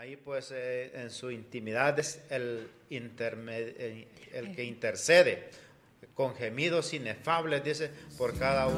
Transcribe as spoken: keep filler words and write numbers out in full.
ahí pues eh, en su intimidad es el, interme- el que intercede con gemidos inefables, dice, por cada uno.